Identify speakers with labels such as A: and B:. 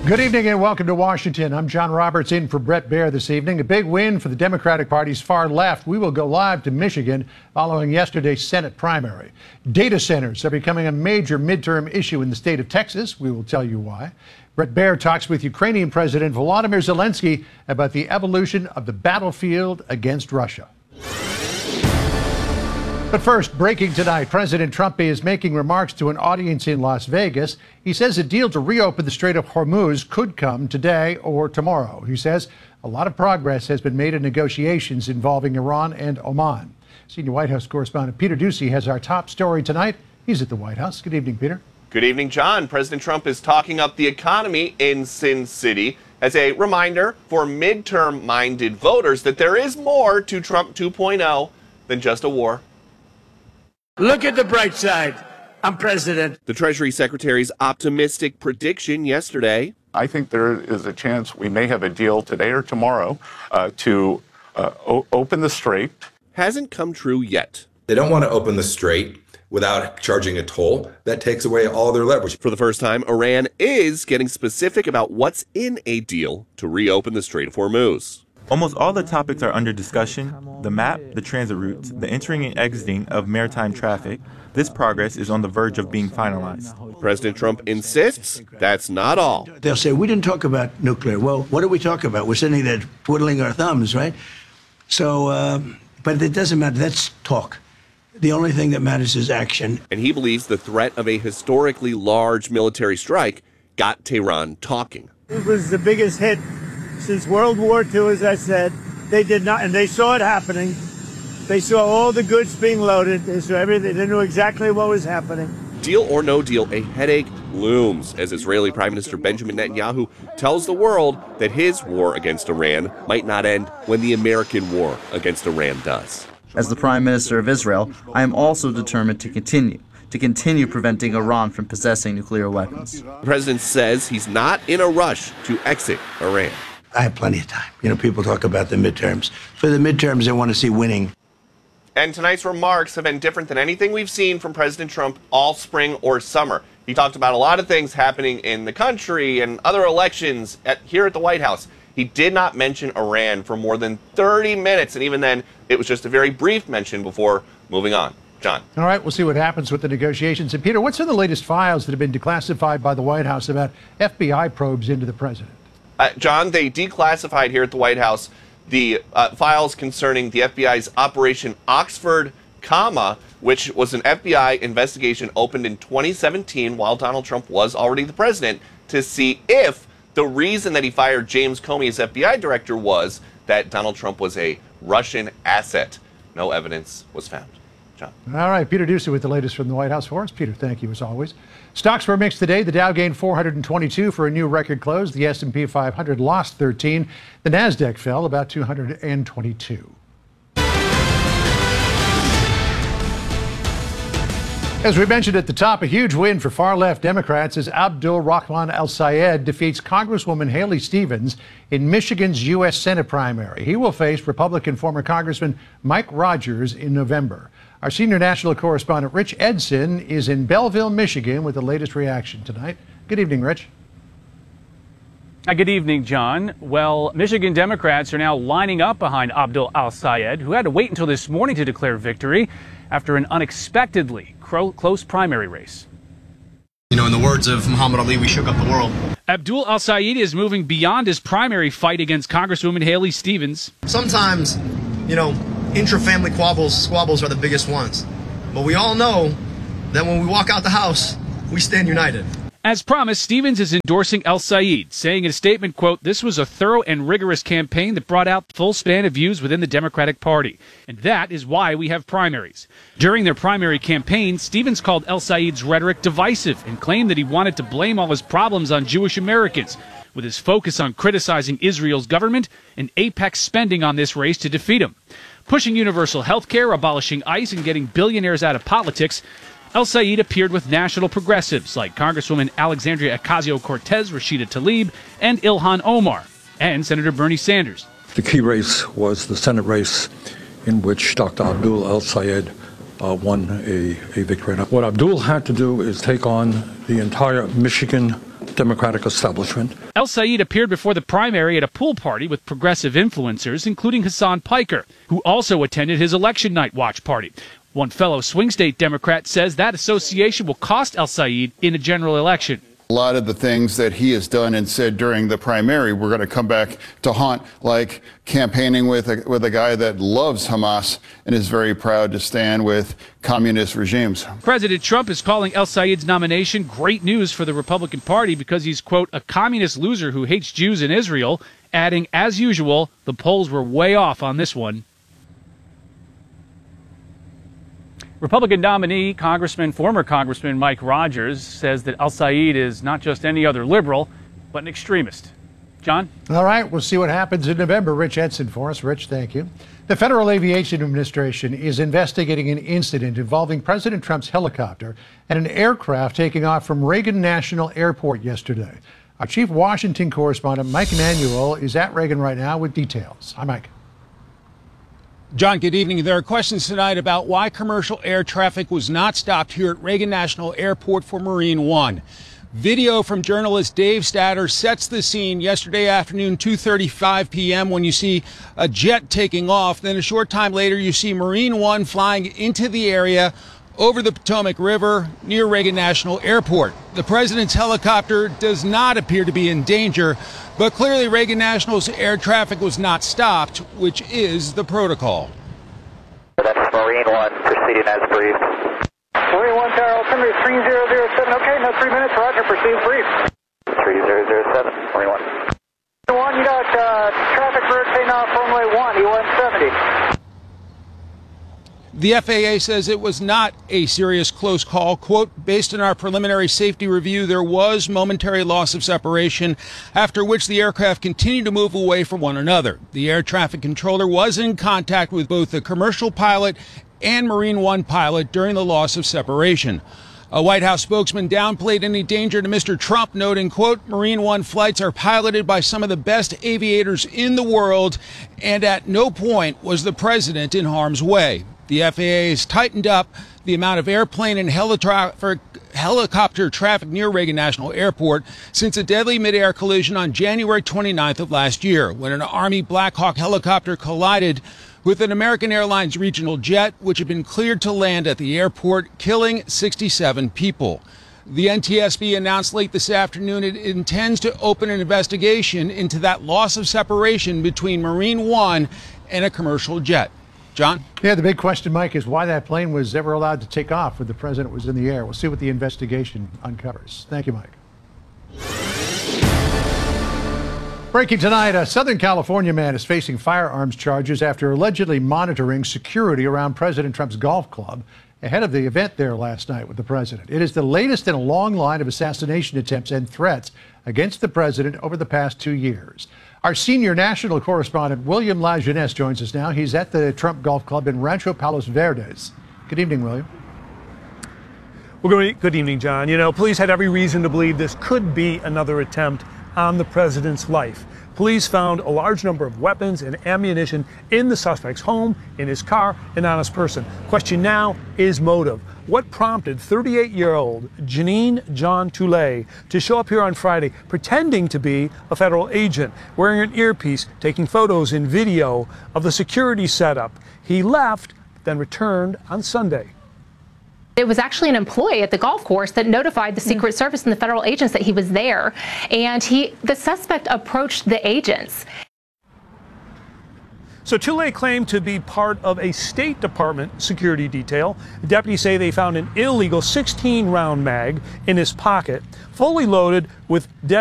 A: Good evening and welcome to Washington. I'm John Roberts in for Bret Baier this evening. A big win for the Democratic Party's far left. We will go live to Michigan following yesterday's Senate primary. Data centers are becoming a major midterm issue in the state of Texas. We will tell you why. Bret Baier talks with Ukrainian President Volodymyr Zelensky about the evolution of the battlefield against Russia. But first, breaking tonight, President Trump is making remarks to an audience in Las Vegas. He says a deal to reopen the Strait of Hormuz could come today or tomorrow. He says a lot of progress has been made in negotiations involving Iran and Oman. Senior White House correspondent Peter Doocy has our top story tonight. He's at the White House. Good evening, Peter.
B: Good evening, John. President Trump is talking up the economy in Sin City as a reminder for midterm-minded voters that there is more to Trump 2.0 than just a war.
C: Look at the bright side. I'm president.
B: The Treasury Secretary's optimistic prediction yesterday.
D: I think there is a chance we may have a deal today or tomorrow to open the strait.
B: Hasn't come true yet.
E: They don't want to open the strait without charging a toll. That takes away all their leverage.
B: For the first time, Iran is getting specific about what's in a deal to reopen the Strait of Hormuz.
F: Almost all the topics are under discussion: the map, the transit routes, the entering and exiting of maritime traffic. This progress is on the verge of being finalized.
B: President Trump insists that's not all.
C: They'll say, we didn't talk about nuclear. Well, what do we talk about? We're sitting there twiddling our thumbs, right? So, but it doesn't matter. That's talk. The only thing that matters is action.
B: And he believes the threat of a historically large military strike got Tehran talking.
G: It was the biggest hit since World War II, as I said. They did not, and they saw it happening. They saw all the goods being loaded. They saw everything. They knew exactly what was happening.
B: Deal or no deal, a headache looms as Israeli Prime Minister Benjamin Netanyahu tells the world that his war against Iran might not end when the American war against Iran does.
H: As the Prime Minister of Israel, I am also determined to continue preventing Iran from possessing nuclear weapons.
B: The president says he's not in a rush to exit Iran.
C: I have plenty of time. You know, people talk about the midterms. For the midterms, they want to see winning.
B: And tonight's remarks have been different than anything we've seen from President Trump all spring or summer. He talked about a lot of things happening in the country and other elections here at the White House. He did not mention Iran for more than 30 minutes, and even then, it was just a very brief mention before moving on. John.
A: All right, we'll see what happens with the negotiations. And Peter, what's in the latest files that have been declassified by the White House about FBI probes into the president?
B: John, they declassified here at the White House the files concerning the FBI's Operation Oxford Comma, which was an FBI investigation opened in 2017 while Donald Trump was already the president, to see if the reason that he fired James Comey as FBI director was that Donald Trump was a Russian asset. No evidence was found. John.
A: All right, Peter Doocy with the latest from the White House for us. Peter, thank you as always. Stocks were mixed today. The Dow gained 422 for a new record close. The S&P 500 lost 13. The Nasdaq fell about 222. As we mentioned at the top, a huge win for far-left Democrats as Abdul Rahman Al-Sayed defeats Congresswoman Haley Stevens in Michigan's U.S. Senate primary. He will face Republican former Congressman Mike Rogers in November. Our senior national correspondent Rich Edson is in Belleville, Michigan, with the latest reaction tonight. Good evening, Rich.
I: Good evening, John. Well, Michigan Democrats are now lining up behind Abdul Al-Sayed, who had to wait until this morning to declare victory after an unexpectedly close primary race.
J: You know, in the words of Muhammad Ali, we shook up the world.
I: Abdul Al-Sayed is moving beyond his primary fight against Congresswoman Haley Stevens.
J: Sometimes, you know, intra-family squabbles are the biggest ones. But we all know that when we walk out the house, we stand united.
I: As promised, Stevens is endorsing Al-Sayed, saying in a statement, quote, "This was a thorough and rigorous campaign that brought out full span of views within the Democratic Party. And that is why we have primaries." During their primary campaign, Stevens called Al-Sayed's rhetoric divisive and claimed that he wanted to blame all his problems on Jewish Americans, with his focus on criticizing Israel's government and apex spending on this race to defeat him. Pushing universal health care, abolishing ICE, and getting billionaires out of politics, Al-Sayed appeared with national progressives like Congresswoman Alexandria Ocasio-Cortez, Rashida Tlaib, and Ilhan Omar, and Senator Bernie Sanders.
K: The key race was the Senate race in which Dr. Abdul Al-Sayed won a victory. What Abdul had to do is take on the entire Michigan Democratic establishment.
I: El Sayed appeared before the primary at a pool party with progressive influencers, including Hassan Piker, who also attended his election night watch party. One fellow swing state Democrat says that association will cost El Sayed in a general election.
L: A lot of the things that he has done and said during the primary, we're going to come back to haunt, like campaigning with a guy that loves Hamas and is very proud to stand with communist regimes.
I: President Trump is calling El Sayed's nomination great news for the Republican Party because he's, quote, a communist loser who hates Jews and Israel, adding, as usual, the polls were way off on this one. Republican nominee, former Congressman Mike Rogers says that El Sayed is not just any other liberal, but an extremist. John?
A: All right, we'll see what happens in November. Rich Edson for us. Rich, thank you. The Federal Aviation Administration is investigating an incident involving President Trump's helicopter and an aircraft taking off from Reagan National Airport yesterday. Our chief Washington correspondent, Mike Emanuel, is at Reagan right now with details. Hi, Mike.
M: John, good evening. There are questions tonight about why commercial air traffic was not stopped here at Reagan National Airport for Marine One. Video from journalist Dave Statter sets the scene yesterday afternoon, 2:35 p.m. when you see a jet taking off. Then a short time later, you see Marine One flying into the area over the Potomac River near Reagan National Airport. The president's helicopter does not appear to be in danger, but clearly Reagan National's air traffic was not stopped, which is the protocol.
N: That's Marine One proceeding as briefed. Marine One, Tower altimeter 3007. Okay, no 3 minutes. Roger, proceed brief. 3007, Marine One. You got traffic for taking off runway 1, E170.
M: The FAA says it was not a serious close call. Quote, based on our preliminary safety review, there was momentary loss of separation, after which the aircraft continued to move away from one another. The air traffic controller was in contact with both the commercial pilot and Marine One pilot during the loss of separation. A White House spokesman downplayed any danger to Mr. Trump, noting, quote, Marine One flights are piloted by some of the best aviators in the world, and at no point was the president in harm's way. The FAA has tightened up the amount of airplane and helicopter traffic near Reagan National Airport since a deadly mid-air collision on January 29th of last year, when an Army Black Hawk helicopter collided with an American Airlines regional jet, which had been cleared to land at the airport, killing 67 people. The NTSB announced late this afternoon it intends to open an investigation into that loss of separation between Marine One and a commercial jet. John?
A: Yeah, the big question, Mike, is why that plane was ever allowed to take off when the president was in the air. We'll see what the investigation uncovers. Thank you, Mike. Breaking tonight, a Southern California man is facing firearms charges after allegedly monitoring security around President Trump's golf club ahead of the event there last night with the president. It is the latest in a long line of assassination attempts and threats against the president over the past 2 years. Our senior national correspondent, William Lajeunesse, joins us now. He's at the Trump Golf Club in Rancho Palos Verdes. Good evening, William.
O: Well, good evening, John. You know, police had every reason to believe this could be another attempt on the president's life. Police found a large number of weapons and ammunition in the suspect's home, in his car, and on his person. Question now is motive. What prompted 38-year-old Janine John Toulay to show up here on Friday pretending to be a federal agent, wearing an earpiece, taking photos and video of the security setup? He left, then returned on Sunday.
P: It was actually an employee at the golf course that notified the Secret Service and the federal agents that he was there, and the suspect approached the agents.
O: So Toulay claimed to be part of a State Department security detail. Deputies say they found an illegal 16-round mag in his pocket, fully loaded with